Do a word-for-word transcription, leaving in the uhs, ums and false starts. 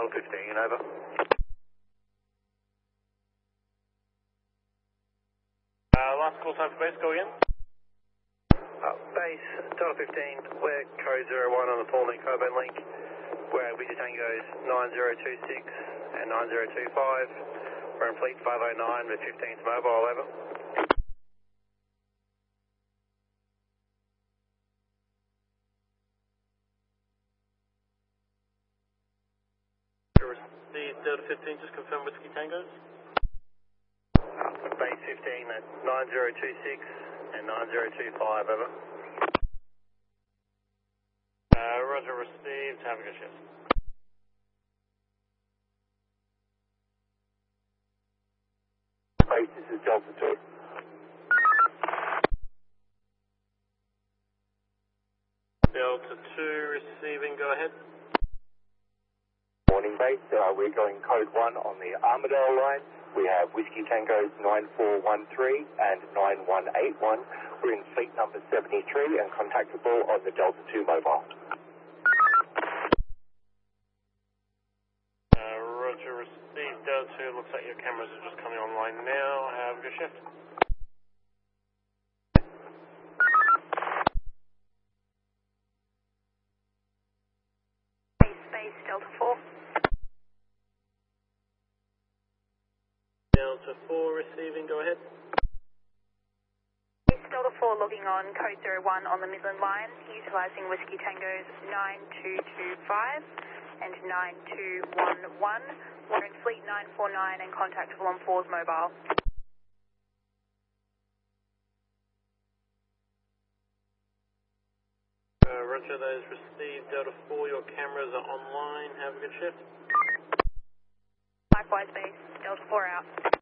Delta fifteen, over. Uh, last call time for base, go again. Uh, base, Delta fifteen, we're code zero one on the Paul Link Cobham link. We're at Whiskey Tango's nine zero two six and nine zero two five. We're in fleet five oh nine with fifteen's mobile, over. Receive Delta fifteen, just confirm Whiskey Tango's. Uh, base fifteen at nine zero two six and nine zero two five, over. Uh, roger, received, have a good shift. Base, this is Delta two. Delta two receiving, go ahead. Morning base, uh, we're going code one on the Armadale line. We have Whiskey Tango's nine four one three and nine one eight one. We're in fleet number seventy-three and contactable on the Delta two mobile. Uh, roger, received Delta two, looks like your cameras are just coming online now, have a good shift. Base, base, Delta four. Delta four receiving, go ahead. Base, Delta four logging on code zero one on the Midland line, utilising Whiskey Tango's nine two two five and nine two one one. We're in fleet nine four nine and contactable on four's mobile. Uh, roger, that is received. Delta four, your cameras are online, have a good shift. Likewise, base, Delta four out.